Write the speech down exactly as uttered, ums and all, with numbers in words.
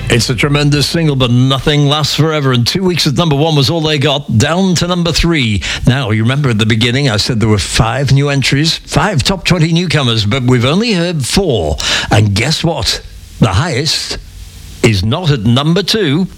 It's a tremendous single, but nothing lasts forever. And two weeks at number one was all they got, down to number three. Now, you remember at the beginning, I said there were five new entries, five top twenty newcomers, but we've only heard four. And guess what? The highest is not at number two.